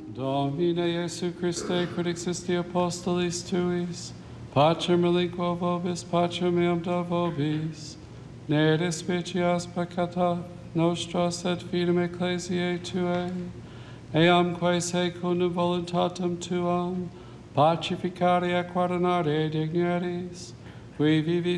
Domine Iesu Christe, quid existi apostolis tuis, pacem reliquo vobis, pacem meam da vobis, ne despicias peccata nostra, sed fidem ecclesiae tuae, eamque secundum voluntatem tuam, pacificare et guardinare dignities, qui vivi